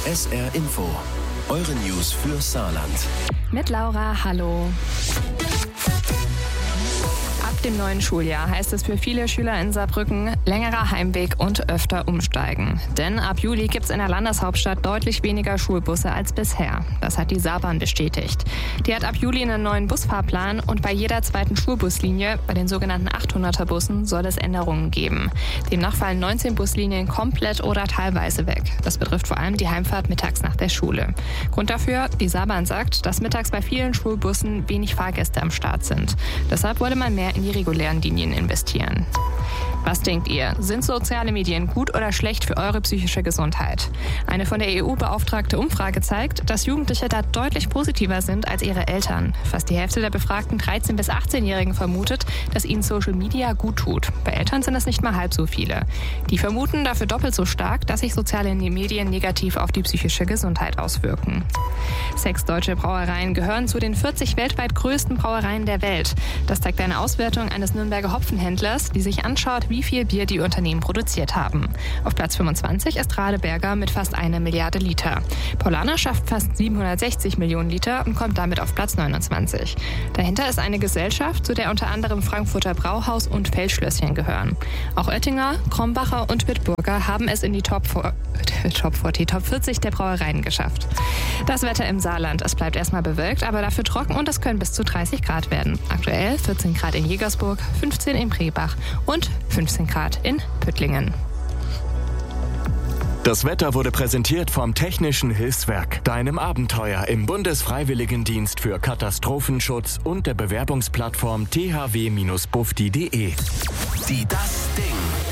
SR Info. Eure News für Saarland. Mit Laura, hallo. Ab dem neuen Schuljahr heißt es für viele Schüler in Saarbrücken längerer Heimweg und öfter umsteigen. Denn ab Juli gibt es in der Landeshauptstadt deutlich weniger Schulbusse als bisher. Das hat die Saarbahn bestätigt. Die hat ab Juli einen neuen Busfahrplan und bei jeder zweiten Schulbuslinie, bei den sogenannten 800er Bussen, soll es Änderungen geben. Demnach fallen 19 Buslinien komplett oder teilweise weg. Das betrifft vor allem die Heimfahrt mittags nach der Schule. Grund dafür, die Saarbahn sagt, dass mittags bei vielen Schulbussen wenig Fahrgäste am Start sind. Deshalb wollte man mehr in die regulären Linien investieren. Was denkt ihr? Sind soziale Medien gut oder schlecht für eure psychische Gesundheit? Eine von der EU beauftragte Umfrage zeigt, dass Jugendliche da deutlich positiver sind als ihre Eltern. Fast die Hälfte der befragten 13- bis 18-Jährigen vermutet, dass ihnen Social Media gut tut. Bei Eltern sind es nicht mal halb so viele. Die vermuten dafür doppelt so stark, dass sich soziale Medien negativ auf die psychische Gesundheit auswirken. 6 deutsche Brauereien gehören zu den 40 weltweit größten Brauereien der Welt. Das zeigt eine Auswertung eines Nürnberger Hopfenhändlers, die sich anschaut, wie viel Bier die Unternehmen produziert haben. Auf Platz 25 ist Radeberger mit fast 1 Milliarde Liter. Paulaner schafft fast 760 Millionen Liter und kommt damit auf Platz 29. Dahinter ist eine Gesellschaft, zu der unter anderem Frankfurter Brauhaus und Feldschlösschen gehören. Auch Oettinger, Krombacher und Bitburger haben es in die Top 40 der Brauereien geschafft. Das Wetter im Saarland, es bleibt erstmal bewölkt, aber dafür trocken und es können bis zu 30 Grad werden. Aktuell 14 Grad in Jägersburg, 15 in Brebach und 15 Grad in Püttlingen. Das Wetter wurde präsentiert vom Technischen Hilfswerk, deinem Abenteuer im Bundesfreiwilligendienst für Katastrophenschutz und der Bewerbungsplattform thw-bufdi.de. Die Das Ding.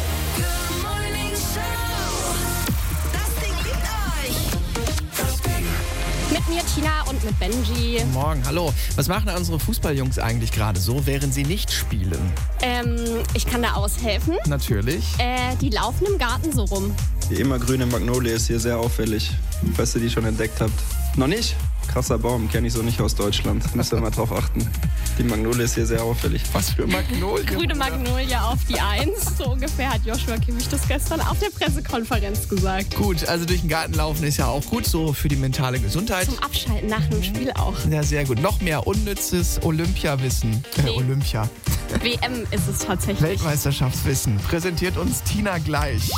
Mit mir Tina und mit Benji. Guten Morgen, hallo. Was machen unsere Fußballjungs eigentlich gerade so, während sie nicht spielen? Ich kann da aushelfen. Natürlich. Die laufen im Garten so rum. Die immergrüne Magnolie ist hier sehr auffällig, falls ihr die schon entdeckt habt. Noch nicht? Krasser Baum, kenne ich so nicht aus Deutschland. Müsst ihr mal drauf achten. Die Magnolie ist hier sehr auffällig. Was für Magnolie? Grüne Magnolie auf die 1. So ungefähr hat Joshua Kimmich das gestern auf der Pressekonferenz gesagt. Gut, also durch den Garten laufen ist ja auch gut, so für die mentale Gesundheit. Zum Abschalten nach dem Spiel auch. Ja, sehr gut. Noch mehr unnützes Olympiawissen. WM ist es tatsächlich. Weltmeisterschaftswissen. Präsentiert uns Tina gleich.